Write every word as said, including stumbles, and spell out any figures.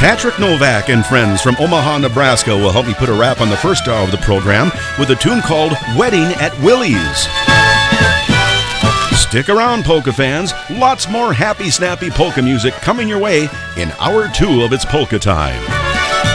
Patrick Novak and friends from Omaha, Nebraska will help me put a wrap on the first hour of the program with a tune called Wedding at Willie's. Stick around, polka fans. Lots more happy, snappy polka music coming your way in hour two of It's Polka Time.